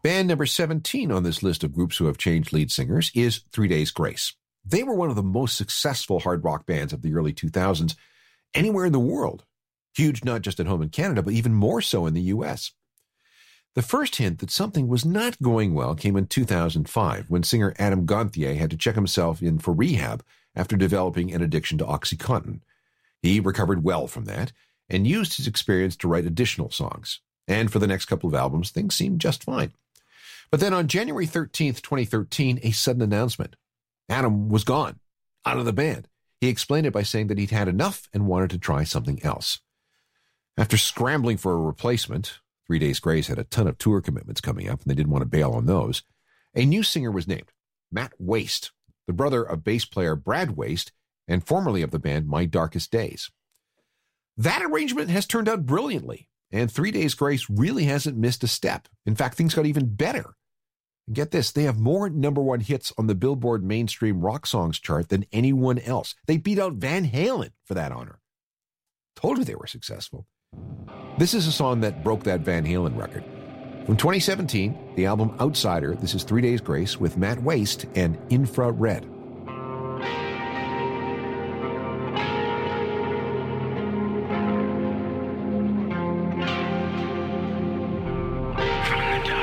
Band number 17 on this list of groups who have changed lead singers is 3 Days Grace. They were one of the most successful hard rock bands of the early 2000s anywhere in the world. Huge not just at home in Canada, but even more so in the US. The first hint that something was not going well came in 2005 when singer Adam Gonthier had to check himself in for rehab after developing an addiction to OxyContin. He recovered well from that and used his experience to write additional songs. And for the next couple of albums, things seemed just fine. But then on January 13th, 2013, a sudden announcement. Adam was gone, out of the band. He explained it by saying that he'd had enough and wanted to try something else. After scrambling for a replacement, 3 Days Grace had a ton of tour commitments coming up, and they didn't want to bail on those. A new singer was named, Matt Waste, the brother of bass player Brad Waste, and formerly of the band My Darkest Days. That arrangement has turned out brilliantly, and 3 Days Grace really hasn't missed a step. In fact, things got even better. And get this, they have more number one hits on the Billboard Mainstream Rock Songs chart than anyone else. They beat out Van Halen for that honor. Told you they were successful. This is a song that broke that Van Halen record. From 2017, the album Outsider, this is 3 Days Grace with Matt Waste and Infrared.